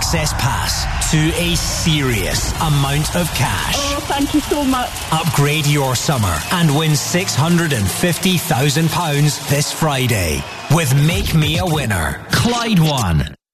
access pass to a serious amount of cash. Oh, thank you so much. Upgrade your summer and win £650,000 this Friday with Make Me a Winner. Clyde One.